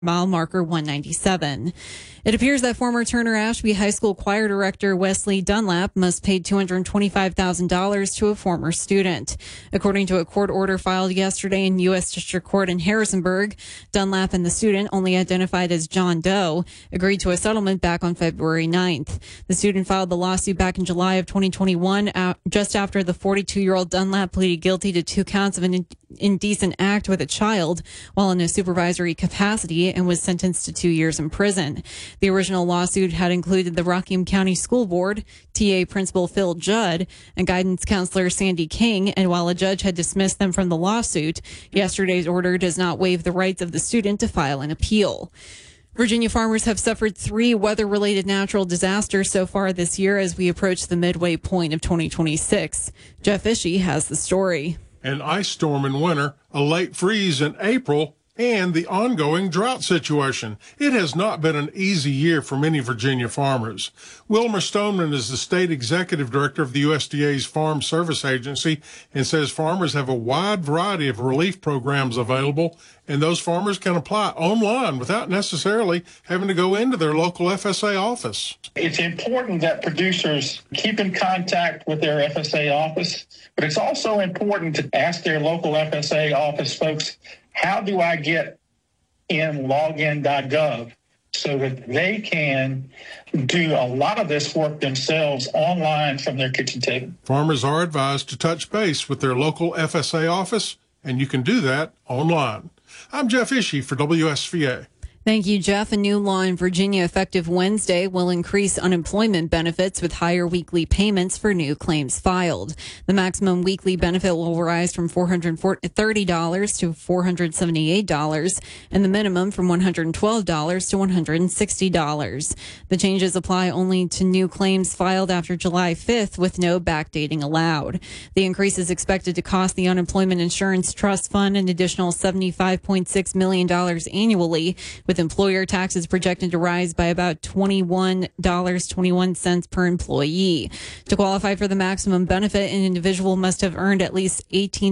mile marker 197. It appears that former Turner Ashby High School choir director Wesley Dunlap must pay $225,000 to a former student. According to a court order filed yesterday in U.S. District Court in Harrisonburg, Dunlap and the student, only identified as John Doe, agreed to a settlement back on February 9th. The student filed the lawsuit back in July of 2021, just after the 42-year-old Dunlap pleaded guilty to 2 counts of an indecent act with a child while in a supervisory capacity and was sentenced to 2 years in prison. The original lawsuit had included the Rockingham County School Board, TA Principal Phil Judd, and guidance counselor Sandy King, and while a judge had dismissed them from the lawsuit, yesterday's order does not waive the rights of the student to file an appeal. Virginia farmers have suffered 3 weather-related natural disasters so far this year as we approach the midway point of 2026. Jeff Ishii has the story. An ice storm in winter, a late freeze in April, and the ongoing drought situation. It has not been an easy year for many Virginia farmers. Wilmer Stoneman is the state executive director of the USDA's Farm Service Agency and says farmers have a wide variety of relief programs available, and those farmers can apply online without necessarily having to go into their local FSA office. It's important that producers keep in contact with their FSA office, but it's also important to ask their local FSA office folks, how do I get in login.gov so that they can do a lot of this work themselves online from their kitchen table? Farmers are advised to touch base with their local FSA office, and you can do that online. I'm Jeff Ishii for WSVA. Thank you, Jeff. A new law in Virginia effective Wednesday will increase unemployment benefits with higher weekly payments for new claims filed. The maximum weekly benefit will rise from $430 to $478, and the minimum from $112 to $160. The changes apply only to new claims filed after July 5th with no backdating allowed. The increase is expected to cost the Unemployment Insurance Trust Fund an additional $75.6 million annually, with employer taxes projected to rise by about $21.21 per employee. To qualify for the maximum benefit, an individual must have earned at least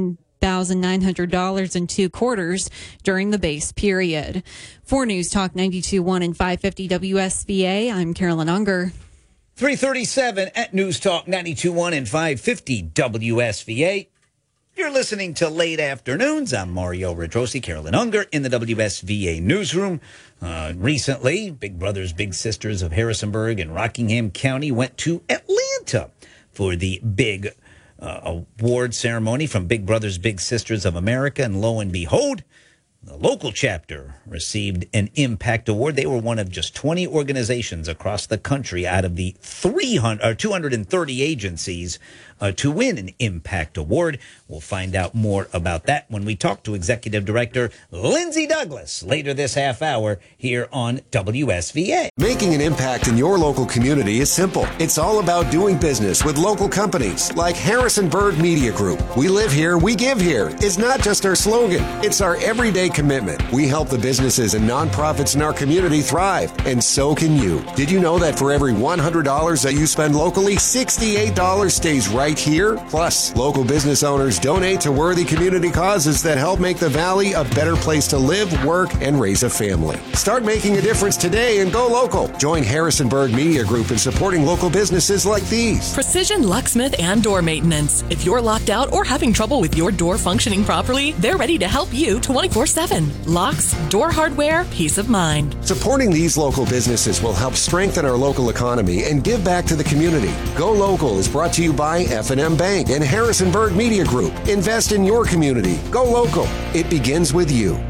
$18,900 in 2 quarters during the base period. For News Talk 92.1 and 550 WSVA, I'm Carolyn Unger. 3:37 at News Talk 92.1 and 550 WSVA. You're listening to Late Afternoons. I'm Mario Rodrosi, Carolyn Unger in the WSVA newsroom. Recently, Big Brothers Big Sisters of Harrisonburg and Rockingham County went to Atlanta for the big award ceremony from Big Brothers Big Sisters of America. And lo and behold, the local chapter received an Impact Award. They were one of just 20 organizations across the country out of the 230 agencies to win an Impact Award. We'll find out more about that when we talk to Executive Director Lindsay Douglas later this half hour here on WSVA. Making an impact in your local community is simple. It's all about doing business with local companies like Harrisonburg Media Group. We live here, we give here. It's not just our slogan. It's our everyday commitment. We help the businesses and nonprofits in our community thrive, and so can you. Did you know that for every $100 that you spend locally, $68 stays right here? Plus, local business owners donate to worthy community causes that help make the Valley a better place to live, work, and raise a family. Start making a difference today and go local. Join Harrisonburg Media Group in supporting local businesses like these. Precision Locksmith and Door Maintenance. If you're locked out or having trouble with your door functioning properly, they're ready to help you 24/7. Locks, door hardware, peace of mind. Supporting these local businesses will help strengthen our local economy and give back to the community. Go Local is brought to you by F&M Bank and Harrisonburg Media Group. Invest in your community. Go local. It begins with you.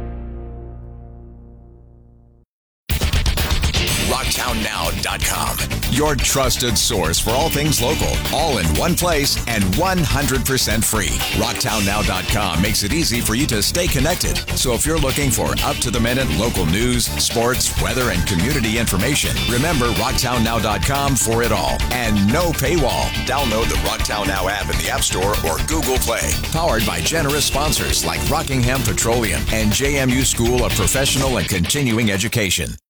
RocktownNow.com. Your trusted source for all things local, all in one place and 100% free. RocktownNow.com makes it easy for you to stay connected. So if you're looking for up-to-the-minute local news, sports, weather, and community information, remember RocktownNow.com for it all. And no paywall. Download the Rocktown Now app in the App Store or Google Play. Powered by generous sponsors like Rockingham Petroleum and JMU School of Professional and Continuing Education.